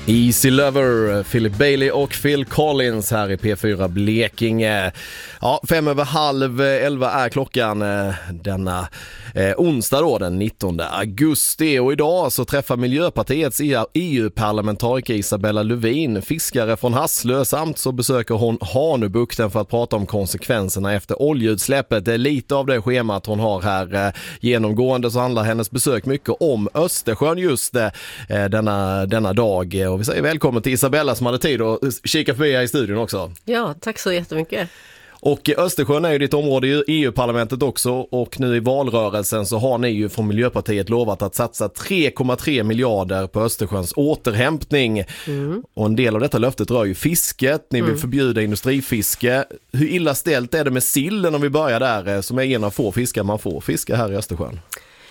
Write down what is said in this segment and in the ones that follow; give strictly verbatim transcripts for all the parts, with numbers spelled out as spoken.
Easy Lover, Philip Bailey och Phil Collins här i P fyra Blekinge. Ja, fem över halv elva är klockan eh, denna eh, onsdag då, den nittonde augusti. Och idag så träffar Miljöpartiets E U-parlamentariker Isabella Lövin fiskare från Hasslö, samt så besöker hon Hanöbukten för att prata om konsekvenserna efter oljeutsläppet. Det är lite av det schemat hon har här. Eh, genomgående så handlar hennes besök mycket om Östersjön just eh, denna, denna dag. Och vi säger välkommen till Isabella som hade tid att kika förbi här i studion också. Ja, tack så jättemycket. Och Östersjön är ju ditt område i E U-parlamentet också, och nu i valrörelsen så har ni ju från Miljöpartiet lovat att satsa tre komma tre miljarder på Östersjöns återhämtning. Mm. Och en del av detta löftet rör ju fisket. Ni vill mm. förbjuda industrifiske. Hur illa ställt är det med sillen, om vi börjar där, som är en av få fiskar man får fiska här i Östersjön?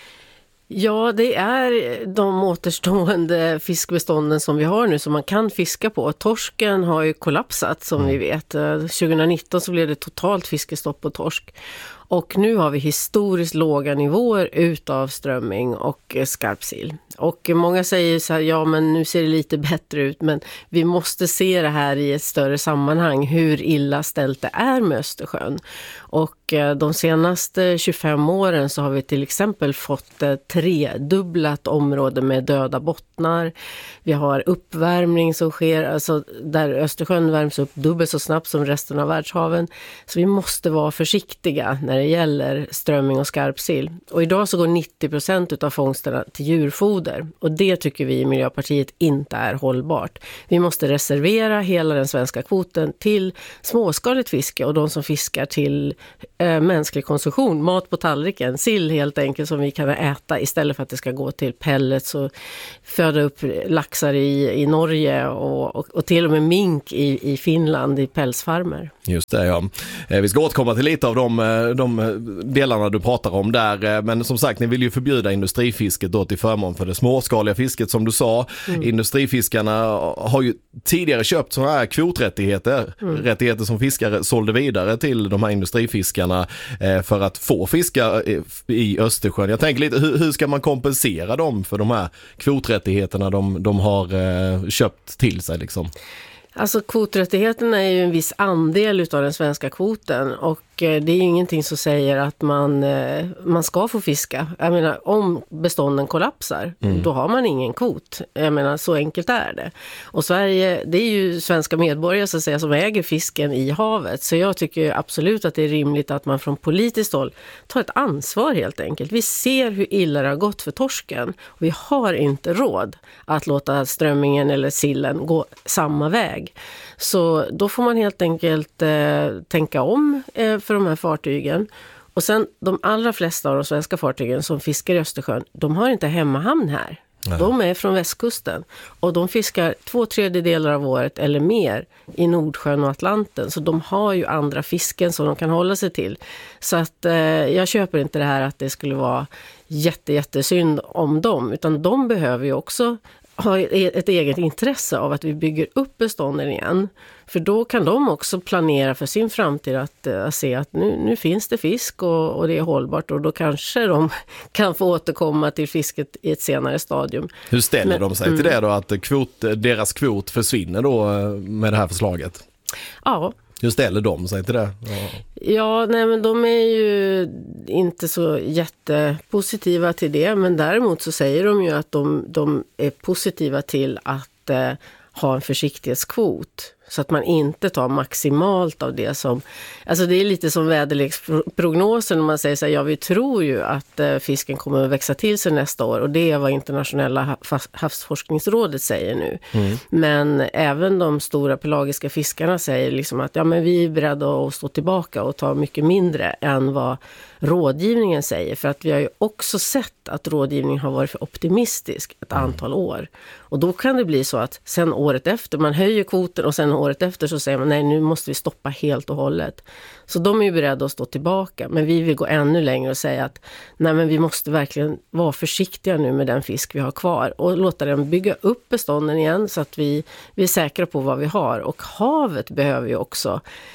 Ja, det är de återstående fiskbestånden som vi har nu som man kan fiska på. Torsken har ju kollapsat som mm. vi vet. tjugonitton så blev det totalt fiskestopp på torsk. Och nu har vi historiskt låga nivåer utav strömming och skarpsill. Och många säger så här, ja men nu ser det lite bättre ut, men vi måste se det här i ett större sammanhang, hur illa ställt det är med Östersjön. Och de senaste tjugofem åren så har vi till exempel fått tredubblat område med döda bottnar. Vi har uppvärmning som sker, alltså där Östersjön värms upp dubbelt så snabbt som resten av världshaven. Så vi måste vara försiktiga när det gäller strömming och skarpsill. Och idag så går nittio procent av fångsterna till djurfoder. Och det tycker vi i Miljöpartiet inte är hållbart. Vi måste reservera hela den svenska kvoten till småskaligt fiske och de som fiskar till äh, mänsklig konsumtion. Mat på tallriken, sill helt enkelt som vi kan äta istället för att det ska gå till pellets och föda upp laxar i, i Norge och, och, och till och med mink i, i Finland i pälsfarmer. Just det, ja. Vi ska återkomma till lite av de, de delarna du pratar om där. Men som sagt, ni vill ju förbjuda industrifisket då till förmån för det småskaliga fisket som du sa. Mm. Industrifiskarna har ju tidigare köpt sådana här kvoträttigheter. Mm. Rättigheter som fiskare sålde vidare till de här industrifiskarna för att få fiska i Östersjön. Jag tänker lite, hur, hur ska man kompensera dem för de här kvoträttigheterna de, de har köpt till sig liksom? Alltså kvoträttigheterna är ju en viss andel utav den svenska kvoten och det är ju ingenting som säger att man, man ska få fiska. Jag menar, om bestånden kollapsar, mm. då har man ingen kvot. Jag menar, så enkelt är det. Och Sverige, det är ju svenska medborgare så att säga, som äger fisken i havet. Så jag tycker absolut att det är rimligt att man från politiskt håll tar ett ansvar helt enkelt. Vi ser hur illa det har gått för torsken. Och vi har inte råd att låta strömmingen eller sillen gå samma väg. Så då får man helt enkelt eh, tänka om eh, för de här fartygen. Och sen de allra flesta av de svenska fartygen som fiskar i Östersjön, de har inte hemmahamn här. Nej. De är från västkusten och de fiskar två tredjedelar av året eller mer i Nordsjön och Atlanten. Så de har ju andra fisken som de kan hålla sig till. Så att eh, jag köper inte det här att det skulle vara jätte, jättesynd om dem, utan de behöver ju också har ett eget intresse av att vi bygger upp bestånden igen. För då kan de också planera för sin framtid att, att se att nu, nu finns det fisk och, och det är hållbart, och då kanske de kan få återkomma till fisket i ett senare stadium. Hur ställer Men, de sig till det då, att kvot, deras kvot försvinner då med det här förslaget? Ja. Hur ställer de sig till det? Ja, ja nej, men de är ju inte så jättepositiva till det. Men däremot så säger de ju att de, de är positiva till att eh, ha en försiktighetskvot. Så att man inte tar maximalt av det som... Alltså det är lite som väderleksprognosen när man säger så här, ja vi tror ju att eh, fisken kommer att växa till sig nästa år. Och det är vad internationella havsforskningsrådet säger nu. Mm. Men även de stora pelagiska fiskarna säger liksom att ja, men vi är beredda att stå tillbaka och ta mycket mindre än vad rådgivningen säger. För att vi har ju också sett att rådgivningen har varit för optimistisk ett antal år. Och då kan det bli så att sen året efter, man höjer kvoten och sen året efter så säger man nej, nu måste vi stoppa helt och hållet. Så de är ju beredda att stå tillbaka. Men vi vill gå ännu längre och säga att nej, men vi måste verkligen vara försiktiga nu med den fisk vi har kvar. Och låta den bygga upp bestånden igen så att vi, vi är säkra på vad vi har. Och havet behöver ju också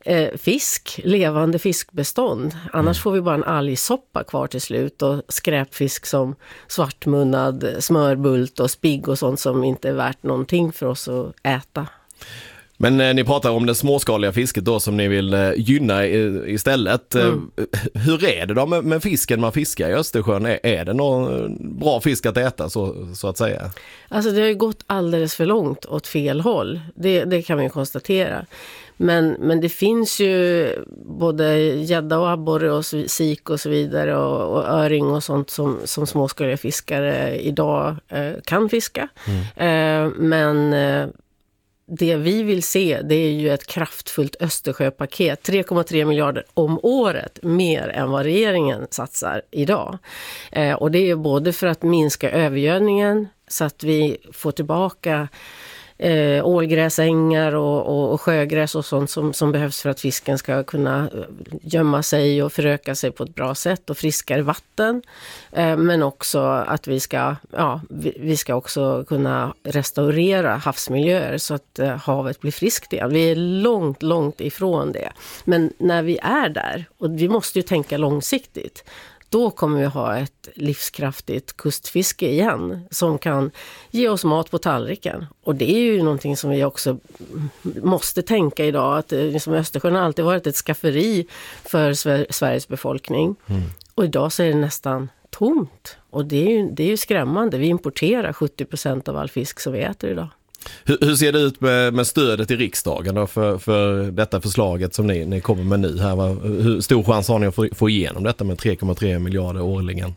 eh, fisk, levande fiskbestånd. Annars mm. får vi bara en algsoppa kvar till slut och skräpfisk som svartmunnad, smörbult och spigg och sånt som inte är värt någonting för oss att äta. Men eh, ni pratar om det småskaliga fisket då som ni vill eh, gynna i, istället. Mm. Eh, hur är det då med, med fisken man fiskar i Östersjön? Är, är det någon bra fisk att äta så, så att säga? Alltså det har ju gått alldeles för långt åt fel håll. Det, det kan man ju konstatera. Men, men det finns ju både gädda och abborre och sik och så vidare och, och öring och sånt som, som småskaliga fiskare idag eh, kan fiska. Mm. Eh, men... Eh, Det vi vill se, det är ju ett kraftfullt Östersjöpaket, tre komma tre miljarder om året, mer än vad regeringen satsar idag. Eh, och det är ju både för att minska övergödningen så att vi får tillbaka eh, ålgräsängar och, och, och sjögräs och sånt som, som behövs för att fisken ska kunna gömma sig och föröka sig på ett bra sätt och friskare vatten. Eh, men också att vi ska, ja, vi, vi ska också kunna restaurera havsmiljöer så att eh, havet blir friskt igen. Vi är långt, långt ifrån det. Men när vi är där, och vi måste ju tänka långsiktigt, då kommer vi ha ett livskraftigt kustfiske igen som kan ge oss mat på tallriken. Och det är ju någonting som vi också måste tänka idag, att liksom Östersjön har alltid varit ett skafferi för Sveriges befolkning. Mm. Och idag så är det nästan tomt. Och det är ju, det är ju skrämmande. Vi importerar sjuttio procent av all fisk som vi äter idag. Hur, hur ser det ut med, med stödet i riksdagen då för, för detta förslaget som ni, ni kommer med nu här? Va? Hur stor chans har ni att få, få igenom detta med tre komma tre miljarder årligen?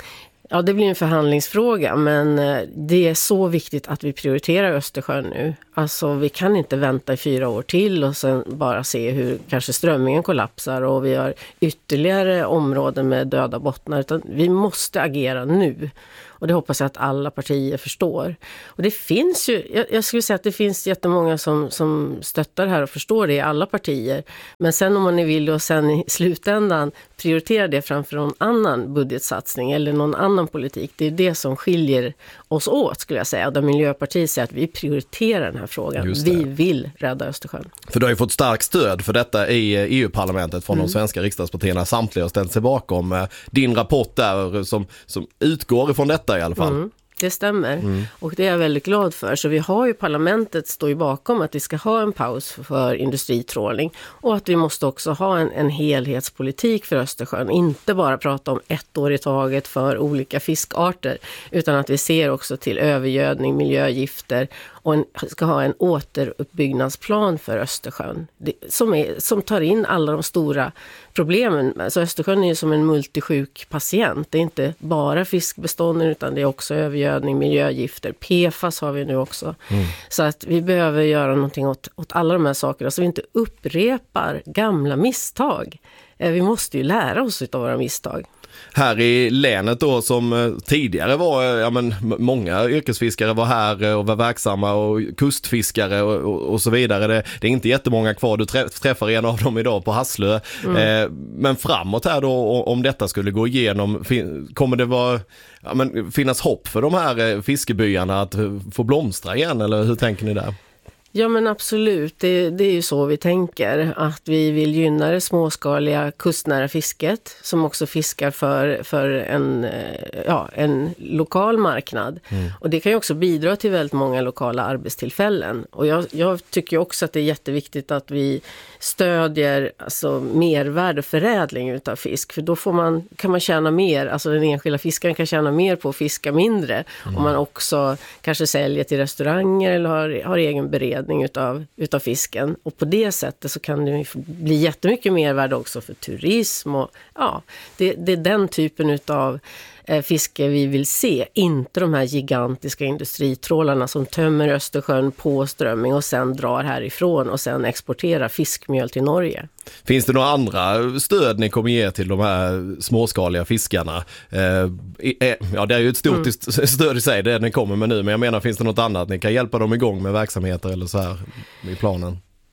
Ja, det blir en förhandlingsfråga, men det är så viktigt att vi prioriterar Östersjön nu. Alltså vi kan inte vänta i fyra år till och sen bara se hur kanske strömmingen kollapsar och vi har ytterligare områden med döda bottnar, utan vi måste agera nu. Och det hoppas jag att alla partier förstår. Och det finns ju, jag, jag skulle säga att det finns jättemånga som, som stöttar det här och förstår det i alla partier. Men sen om man är villig och sen i slutändan prioritera det framför någon annan budgetsatsning eller någon annan politik. Det är det som skiljer oss åt skulle jag säga. Och där Miljöpartiet säger att vi prioriterar den här frågan. Vi vill rädda Östersjön. För du har ju fått starkt stöd för detta i E U-parlamentet från mm. de svenska riksdagspartierna. Samtliga har ställt sig bakom din rapport där som, som utgår ifrån detta i alla fall. Mm. Det stämmer. Mm. Och det är jag väldigt glad för. Så vi har ju parlamentet står ju bakom att vi ska ha en paus för industritrålning och att vi måste också ha en, en helhetspolitik för Östersjön. Inte bara prata om ett år i taget för olika fiskarter utan att vi ser också till övergödning, miljögifter och en, ska ha en återuppbyggnadsplan för Östersjön det, som, är, som tar in alla de stora problemen. Alltså Östersjön är ju som en multisjuk patient. Det är inte bara fiskbestånden utan det är också övergödning, miljögifter. P F A S har vi nu också. Mm. Så att vi behöver göra någonting åt, åt alla de här sakerna så vi inte upprepar gamla misstag. Vi måste ju lära oss av våra misstag. Här i länet då som tidigare var, ja men många yrkesfiskare var här och var verksamma och kustfiskare och, och, och så vidare. Det, det är inte jättemånga kvar, du träffar en av dem idag på Hasslö. Mm. Eh, men framåt här då, om detta skulle gå igenom, kommer det vara, ja men, finnas hopp för de här fiskebyarna att få blomstra igen eller hur tänker ni där? Ja men absolut, det, det är ju så vi tänker att vi vill gynna det småskaliga kustnära fisket som också fiskar för, för en, ja, en lokal marknad. Mm. Och det kan ju också bidra till väldigt många lokala arbetstillfällen. Och jag, jag tycker också att det är jätteviktigt att vi stödjer alltså, mervärde och förädling utav fisk. För då får man, kan man tjäna mer, alltså den enskilda fiskaren kan tjäna mer på att fiska mindre. Mm. Om man också kanske säljer till restauranger eller har, har egen beredning utav, utav fisken. Och på det sättet så kan det bli jättemycket mervärde också för turism. Och, ja, det, det är den typen utav eh, fiske vi vill se. Inte de här gigantiska industritrålarna som tömmer Östersjön på strömming och sen drar härifrån och sen exporterar fiskmjöl till Norge. Finns det några andra stöd ni kommer ge till de här småskaliga fiskarna? Eh, ja, det är ju ett stort mm. stöd i sig det ni kommer med nu, men jag menar, finns det något annat ni kan hjälpa dem igång med verksamheter eller så här i planen?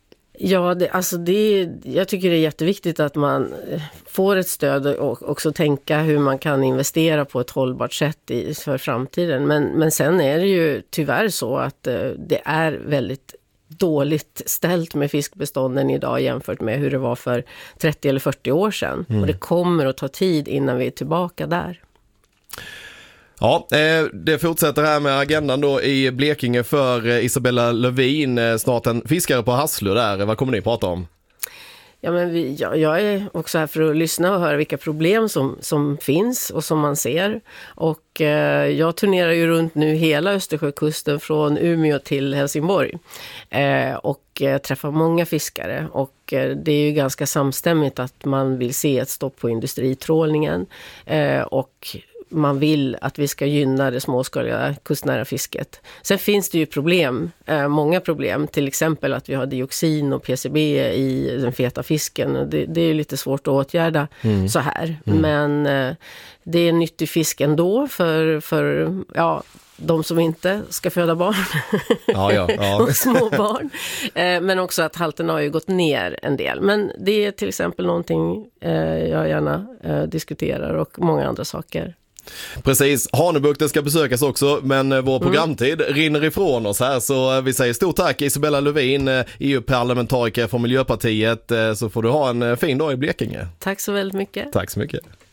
Ja, det, alltså det, jag tycker det är jätteviktigt att man får ett stöd och också tänka hur man kan investera på ett hållbart sätt i, för framtiden. Men, men sen är det ju tyvärr så att det är väldigt dåligt ställt med fiskbestånden idag jämfört med hur det var för trettio eller fyrtio år sedan. Mm. Och det kommer att ta tid innan vi är tillbaka där. Ja, det fortsätter här med agendan då i Blekinge för Isabella Lövin, snart en fiskare på Hasslö där. Vad kommer ni prata om? Ja, men vi, ja, jag är också här för att lyssna och höra vilka problem som, som finns och som man ser. Och eh, jag turnerar ju runt nu hela Östersjökusten från Umeå till Helsingborg. Eh, och eh, träffar många fiskare. Och eh, det är ju ganska samstämmigt att man vill se ett stopp på industritrålningen. Eh, och man vill att vi ska gynna det småskaliga kustnära fisket. Sen finns det ju problem, eh, många problem. Till exempel att vi har dioxin och P C B i den feta fisken. Det, det är ju lite svårt att åtgärda mm. så här. Mm. Men eh, det är nyttig fisk ändå för, för ja, de som inte ska föda barn. Ja, ja, ja. Och små barn. Eh, men också att halterna har ju gått ner en del. Men det är till exempel någonting eh, jag gärna eh, diskuterar och många andra saker. Precis, Hanöbukten ska besökas också, men vår programtid mm. rinner ifrån oss här, så vi säger stort tack Isabella Lövin, E U-parlamentariker från Miljöpartiet, så får du ha en fin dag i Blekinge. Tack så väldigt mycket. Tack så mycket.